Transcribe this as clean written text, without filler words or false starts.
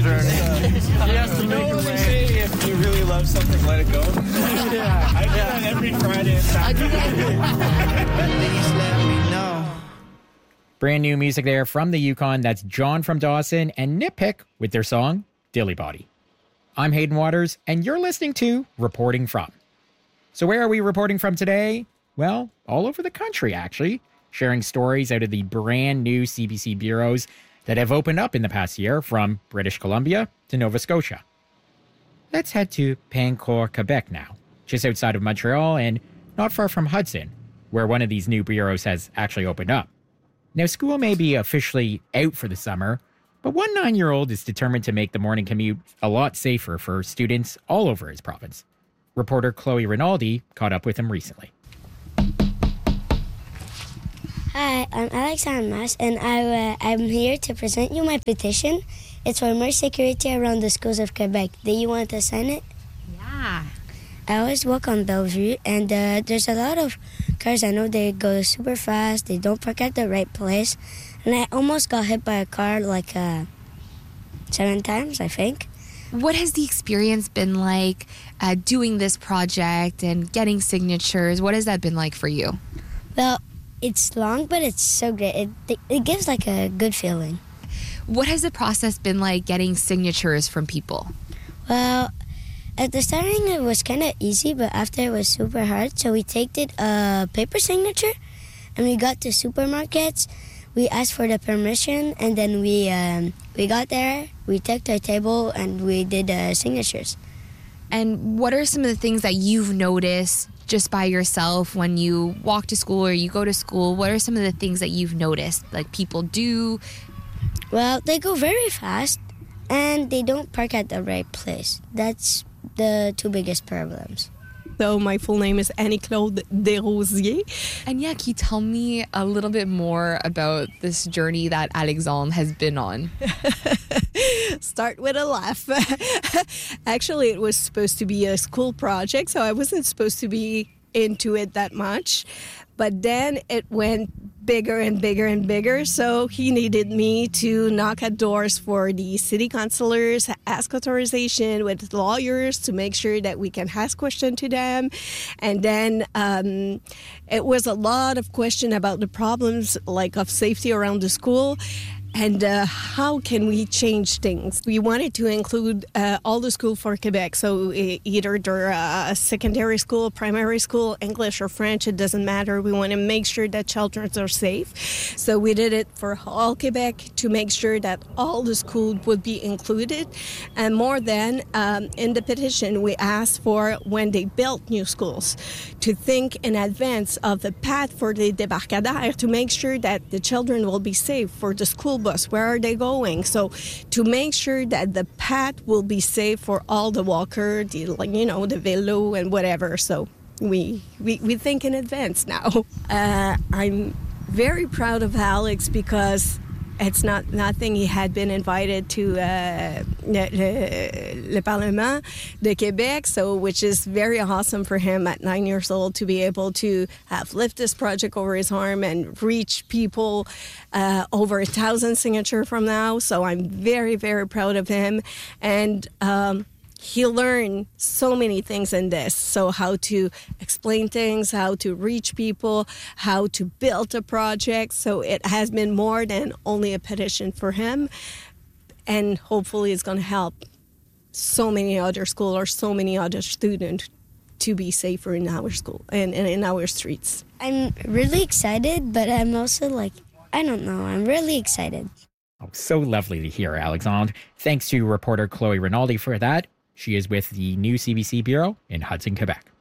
journey. He has to make a way. If you really love something, let it go. Yeah. I do that every Friday and Saturday. Please let me know. Brand new music there from the Yukon. That's John from Dawson and Nitpick with their song, Dilly Body. I'm Hayden Waters, and you're listening to Reporting From. So where are we reporting from today? Well, all over the country, actually, sharing stories out of the brand new CBC bureaus that have opened up in the past year from British Columbia to Nova Scotia. Let's head to Pangcourt, Quebec now, just outside of Montreal and not far from Hudson, where one of these new bureaus has actually opened up. Now, school may be officially out for the summer, but one 9-year-old is determined to make the morning commute a lot safer for students all over his province. Reporter Chloe Rinaldi caught up with him recently. Hi, I'm Alexandre Mas, and I'm here to present you my petition. It's for more security around the schools of Quebec. Do you want to sign it? Yeah. I always walk on Bellevue, and there's a lot of cars. I know they go super fast. They don't park at the right place. And I almost got hit by a car like 7 times, I think. What has the experience been like doing this project and getting signatures? What has that been like for you? Well, it's long, but it's so great. It gives like a good feeling. What has the process been like getting signatures from people? Well, at the starting it was kind of easy, but after it was super hard. So we taked it a paper signature, and we got to supermarkets. We asked for the permission, and then we got there. We took our table and we did signatures. And what are some of the things that you've noticed just by yourself when you walk to school or you go to school? What are some of the things that you've noticed, like people do? Well, they go very fast, and they don't park at the right place. That's the 2 biggest problems. So my full name is Annie-Claude Desrosiers. And yeah, can you tell me a little bit more about this journey that Alexandre has been on? Start with a laugh. Actually, it was supposed to be a school project, so I wasn't supposed to be into it that much. But then it went bigger and bigger and bigger, so he needed me to knock at doors for the city councillors, ask authorization with lawyers to make sure that we can ask questions to them. And then it was a lot of question about the problems like of safety around the school. And how can we change things? We wanted to include all the school for Quebec. So either they're a secondary school, primary school, English or French, it doesn't matter. We want to make sure that children are safe. So we did it for all Quebec to make sure that all the schools would be included. And more than in the petition, we asked for when they built new schools to think in advance of the path for the débarcadère to make sure that the children will be safe for the school bus. Where are they going? So to make sure that the path will be safe for all the walker, the vélo and whatever. So we think in advance now. I'm very proud of Alex because it's nothing. He had been invited to le Parlement de Québec, so which is very awesome for him at 9 years old to be able to lift this project over his arm and reach people over 1,000 signatures from now. So I'm very, very proud of him. And he learned so many things in this. So how to explain things, how to reach people, how to build a project. So it has been more than only a petition for him. And hopefully it's going to help so many other schools or so many other students to be safer in our school and in our streets. I'm really excited, but I'm also I'm really excited. Oh, so lovely to hear, Alexandre. Thanks to reporter Chloe Rinaldi for that. She is with the new CBC Bureau in Hudson, Quebec.